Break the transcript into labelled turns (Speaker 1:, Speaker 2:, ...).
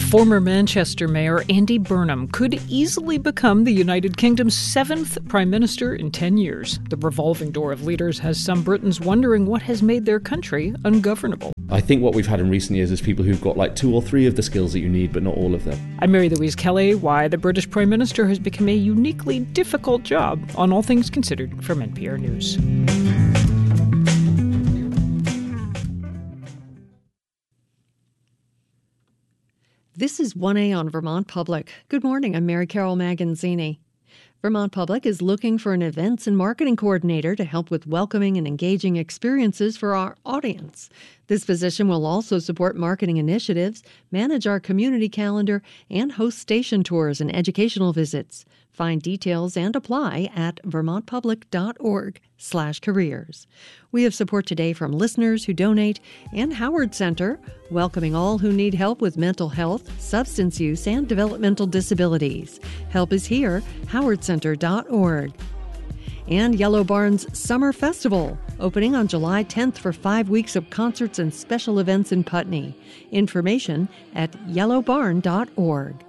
Speaker 1: Former Manchester Mayor Andy Burnham could easily become the United Kingdom's 7th Prime Minister in 10 years. The revolving door of leaders has some Britons wondering what has made their country ungovernable.
Speaker 2: I think what we've had in recent years is people who've got like 2 or 3 of the skills that you need, but not all of them.
Speaker 1: I'm Mary Louise Kelly. Why the British Prime Minister has become a uniquely difficult job on All Things Considered from NPR News.
Speaker 3: This is 1A on Vermont Public. Good morning, I'm Mary Carol Maganzini. Vermont Public is looking for an events and marketing coordinator to help with welcoming and engaging experiences for our audience. This position will also support marketing initiatives, manage our community calendar, and host station tours and educational visits. Find details and apply at vermontpublic.org/careers. We have support today from listeners who donate and Howard Center, welcoming all who need help with mental health, substance use, and developmental disabilities. Help is here, howardcenter.org. And Yellow Barn's Summer Festival, opening on July 10th for 5 weeks of concerts and special events in Putney. Information at yellowbarn.org.